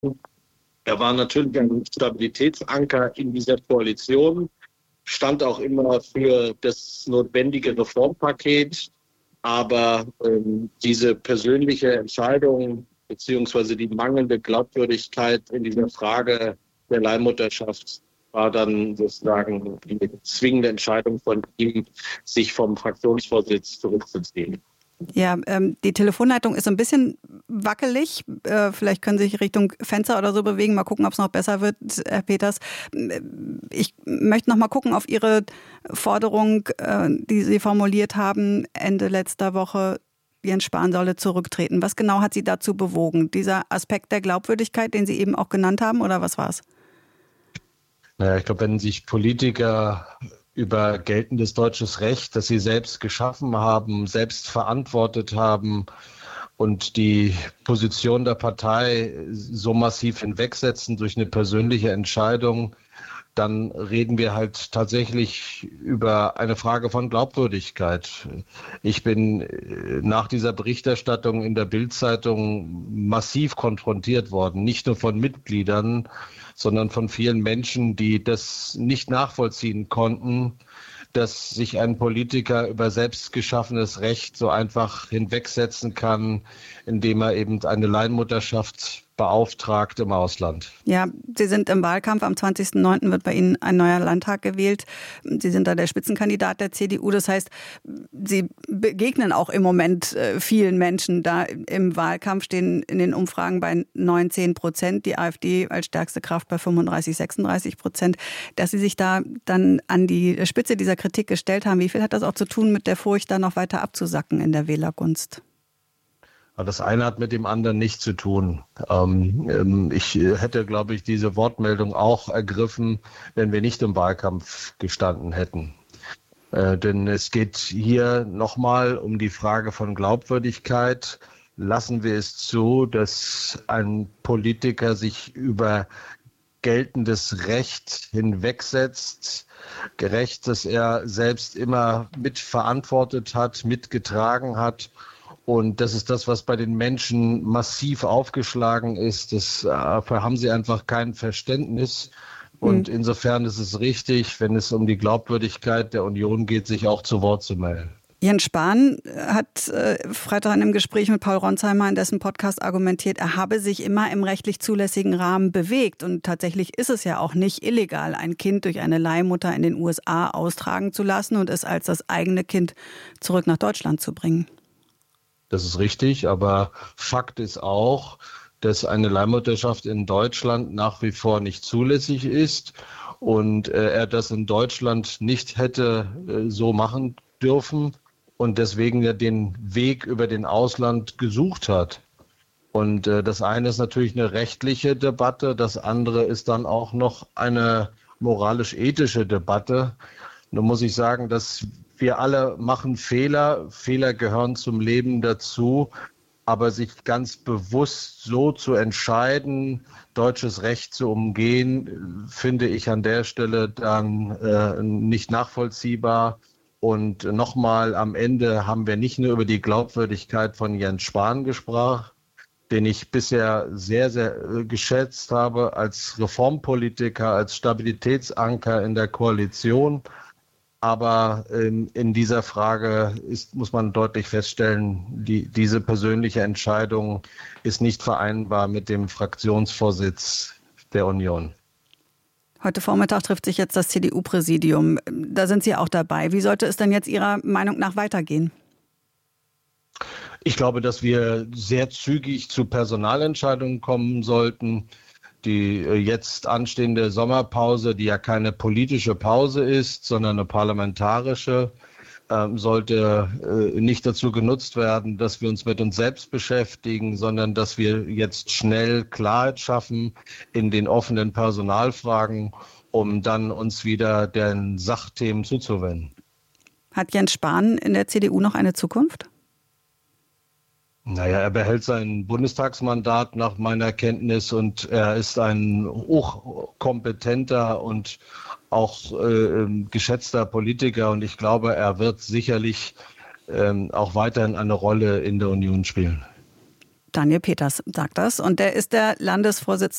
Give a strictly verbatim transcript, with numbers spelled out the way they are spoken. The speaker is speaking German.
Er war natürlich ein Stabilitätsanker in dieser Koalition, stand auch immer für das notwendige Reformpaket. Aber ähm, diese persönliche Entscheidung beziehungsweise die mangelnde Glaubwürdigkeit in dieser Frage der Leihmutterschaft war dann sozusagen die zwingende Entscheidung von ihm, sich vom Fraktionsvorsitz zurückzuziehen. Ja, ähm, die Telefonleitung ist so ein bisschen wackelig. Äh, vielleicht können Sie sich Richtung Fenster oder so bewegen. Mal gucken, ob es noch besser wird, Herr Peters. Ich möchte noch mal gucken auf Ihre Forderung, äh, die Sie formuliert haben Ende letzter Woche. Jens Spahn solle zurücktreten. Was genau hat Sie dazu bewogen? Dieser Aspekt der Glaubwürdigkeit, den Sie eben auch genannt haben, oder was war es? Naja, ich glaube, wenn sich Politiker über geltendes deutsches Recht, das sie selbst geschaffen haben, selbst verantwortet haben und die Position der Partei so massiv hinwegsetzen durch eine persönliche Entscheidung, dann reden wir halt tatsächlich über eine Frage von Glaubwürdigkeit. Ich bin nach dieser Berichterstattung in der Bild-Zeitung massiv konfrontiert worden, nicht nur von Mitgliedern, sondern von vielen Menschen, die das nicht nachvollziehen konnten, dass sich ein Politiker über selbst geschaffenes Recht so einfach hinwegsetzen kann, indem er eben eine Leihmutterschaft beauftragt im Ausland. Ja, Sie sind im Wahlkampf. Am zwanzigsten neunten wird bei Ihnen ein neuer Landtag gewählt. Sie sind da der Spitzenkandidat der C D U. Das heißt, Sie begegnen auch im Moment vielen Menschen da im Wahlkampf, stehen in den Umfragen bei neun, zehn Prozent. Die AfD als stärkste Kraft bei fünfunddreißig, sechsunddreißig Prozent. Dass Sie sich da dann an die Spitze dieser Kritik gestellt haben, wie viel hat das auch zu tun mit der Furcht, da noch weiter abzusacken in der Wählergunst? Das eine hat mit dem anderen nichts zu tun. Ähm, ich hätte, glaube ich, diese Wortmeldung auch ergriffen, wenn wir nicht im Wahlkampf gestanden hätten. Äh, denn es geht hier nochmal um die Frage von Glaubwürdigkeit. Lassen wir es zu, dass ein Politiker sich über geltendes Recht hinwegsetzt, Recht, das er selbst immer mitverantwortet hat, mitgetragen hat. Und das ist das, was bei den Menschen massiv aufgeschlagen ist. Das, dafür haben sie einfach kein Verständnis. Und mhm. insofern ist es richtig, wenn es um die Glaubwürdigkeit der Union geht, sich auch zu Wort zu melden. Jens Spahn hat äh, Freitag in einem Gespräch mit Paul Ronsheimer in dessen Podcast argumentiert, er habe sich immer im rechtlich zulässigen Rahmen bewegt. Und tatsächlich ist es ja auch nicht illegal, ein Kind durch eine Leihmutter in den U S A austragen zu lassen und es als das eigene Kind zurück nach Deutschland zu bringen. Das ist richtig, aber Fakt ist auch, dass eine Leihmutterschaft in Deutschland nach wie vor nicht zulässig ist und äh, er das in Deutschland nicht hätte äh, so machen dürfen und deswegen ja den Weg über den Ausland gesucht hat. Und äh, das eine ist natürlich eine rechtliche Debatte, das andere ist dann auch noch eine moralisch-ethische Debatte. Nun muss ich sagen, dass wir alle machen Fehler. Fehler gehören zum Leben dazu. Aber sich ganz bewusst so zu entscheiden, deutsches Recht zu umgehen, finde ich an der Stelle dann äh, nicht nachvollziehbar. Und nochmal, am Ende haben wir nicht nur über die Glaubwürdigkeit von Jens Spahn gesprochen, den ich bisher sehr, sehr äh, geschätzt habe als Reformpolitiker, als Stabilitätsanker in der Koalition. Aber ähm, in dieser Frage ist, muss man deutlich feststellen, die, diese persönliche Entscheidung ist nicht vereinbar mit dem Fraktionsvorsitz der Union. Heute Vormittag trifft sich jetzt das C D U-Präsidium. Da sind Sie auch dabei. Wie sollte es denn jetzt Ihrer Meinung nach weitergehen? Ich glaube, dass wir sehr zügig zu Personalentscheidungen kommen sollten. Die jetzt anstehende Sommerpause, die ja keine politische Pause ist, sondern eine parlamentarische, äh, sollte äh, nicht dazu genutzt werden, dass wir uns mit uns selbst beschäftigen, sondern dass wir jetzt schnell Klarheit schaffen in den offenen Personalfragen, um dann uns wieder den Sachthemen zuzuwenden. Hat Jens Spahn in der C D U noch eine Zukunft? Naja, er behält sein Bundestagsmandat nach meiner Kenntnis und er ist ein hochkompetenter und auch äh, geschätzter Politiker und ich glaube, er wird sicherlich äh, auch weiterhin eine Rolle in der Union spielen. Daniel Peters sagt das und der ist der Landesvorsitzende